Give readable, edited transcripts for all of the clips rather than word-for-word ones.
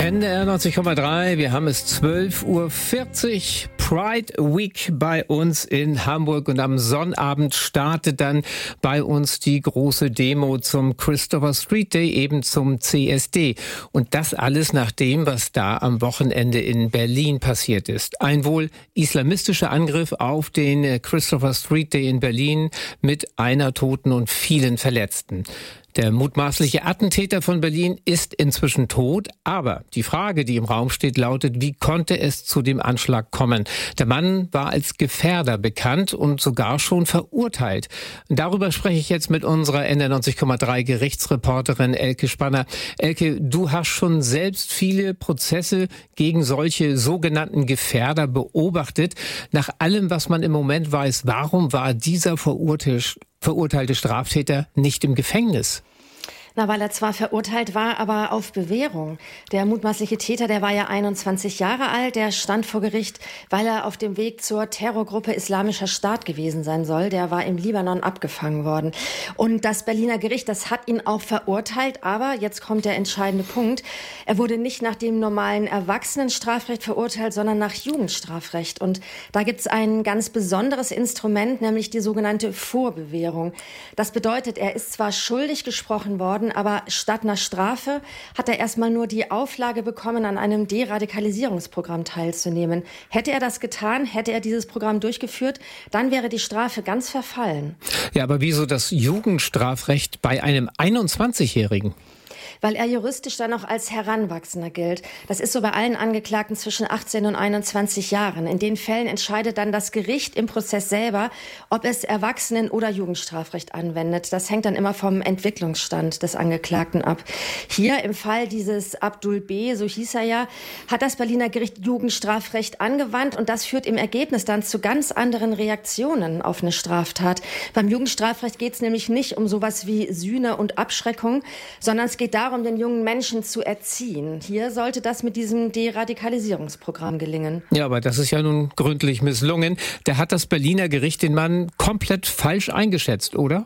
NDR 90,3. Wir haben es 12:40 Uhr. Pride Week bei uns in Hamburg. Und am Sonnabend startet dann bei uns die große Demo zum Christopher Street Day, eben zum CSD. Und das alles nach dem, was da am Wochenende in Berlin passiert ist. Ein wohl islamistischer Angriff auf den Christopher Street Day in Berlin mit einer Toten und vielen Verletzten. Der mutmaßliche Attentäter von Berlin ist inzwischen tot, aber die Frage, die im Raum steht, lautet, wie konnte es zu dem Anschlag kommen? Der Mann war als Gefährder bekannt und sogar schon verurteilt. Darüber spreche ich jetzt mit unserer NDR 90,3 Gerichtsreporterin Elke Spanner. Elke, du hast schon selbst viele Prozesse gegen solche sogenannten Gefährder beobachtet. Nach allem, was man im Moment weiß, warum war dieser verurteilte Straftäter nicht im Gefängnis? Na, weil er zwar verurteilt war, aber auf Bewährung. Der mutmaßliche Täter, der war ja 21 Jahre alt, der stand vor Gericht, weil er auf dem Weg zur Terrorgruppe Islamischer Staat gewesen sein soll. Der war im Libanon abgefangen worden. Und das Berliner Gericht, das hat ihn auch verurteilt, aber jetzt kommt der entscheidende Punkt. Er wurde nicht nach dem normalen Erwachsenenstrafrecht verurteilt, sondern nach Jugendstrafrecht. Und da gibt es ein ganz besonderes Instrument, nämlich die sogenannte Vorbewährung. Das bedeutet, er ist zwar schuldig gesprochen worden, aber statt einer Strafe hat er erstmal nur die Auflage bekommen, an einem Deradikalisierungsprogramm teilzunehmen. Hätte er das getan, hätte er dieses Programm durchgeführt, dann wäre die Strafe ganz verfallen. Ja, aber wieso das Jugendstrafrecht bei einem 21-Jährigen? Weil er juristisch dann noch als Heranwachsender gilt. Das ist so bei allen Angeklagten zwischen 18 und 21 Jahren. In den Fällen entscheidet dann das Gericht im Prozess selber, ob es Erwachsenen- oder Jugendstrafrecht anwendet. Das hängt dann immer vom Entwicklungsstand des Angeklagten ab. Hier im Fall dieses Abdul B., so hieß er ja, hat das Berliner Gericht Jugendstrafrecht angewandt und das führt im Ergebnis dann zu ganz anderen Reaktionen auf eine Straftat. Beim Jugendstrafrecht geht es nämlich nicht um sowas wie Sühne und Abschreckung, sondern es geht darum, den jungen Menschen zu erziehen. Hier sollte das mit diesem Deradikalisierungsprogramm gelingen. Ja, aber das ist ja nun gründlich misslungen. Da hat das Berliner Gericht den Mann komplett falsch eingeschätzt, oder?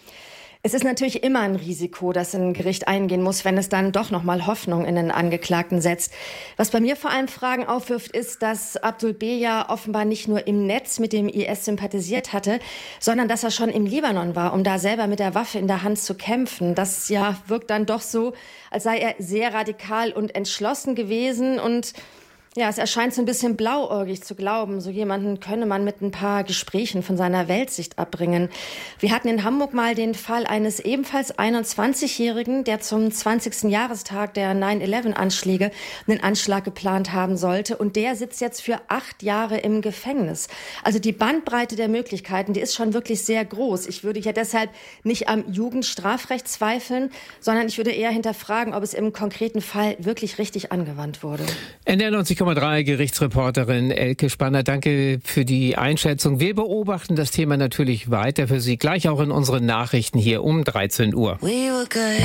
Es ist natürlich immer ein Risiko, das ein Gericht eingehen muss, wenn es dann doch noch mal Hoffnung in den Angeklagten setzt. Was bei mir vor allem Fragen aufwirft, ist, dass Abdul B. ja offenbar nicht nur im Netz mit dem IS sympathisiert hatte, sondern dass er schon im Libanon war, um da selber mit der Waffe in der Hand zu kämpfen. Das ja wirkt dann doch so, als sei er sehr radikal und entschlossen gewesen und ja, es erscheint so ein bisschen blauäugig zu glauben, so jemanden könne man mit ein paar Gesprächen von seiner Weltsicht abbringen. Wir hatten in Hamburg mal den Fall eines ebenfalls 21-Jährigen, der zum 20. Jahrestag der 9/11-Anschläge einen Anschlag geplant haben sollte. Und der sitzt jetzt für 8 Jahre im Gefängnis. Also die Bandbreite der Möglichkeiten, die ist schon wirklich sehr groß. Ich würde ja deshalb nicht am Jugendstrafrecht zweifeln, sondern ich würde eher hinterfragen, ob es im konkreten Fall wirklich richtig angewandt wurde. NDR 90,3 Gerichtsreporterin Elke Spanner, danke für die Einschätzung. Wir beobachten das Thema natürlich weiter für Sie, gleich auch in unseren Nachrichten hier um 13 Uhr.